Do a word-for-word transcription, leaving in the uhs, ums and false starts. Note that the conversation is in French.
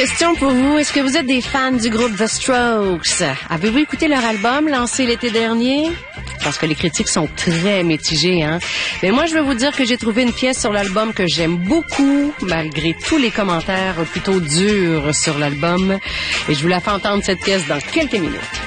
Question pour vous, est-ce que vous êtes des fans du groupe The Strokes? Avez-vous écouté leur album lancé l'été dernier? Parce que les critiques sont très mitigées, hein. Mais moi, je veux vous dire que j'ai trouvé une pièce sur l'album que j'aime beaucoup, malgré tous les commentaires plutôt durs sur l'album. Et je vous la fais entendre, cette pièce, dans quelques minutes.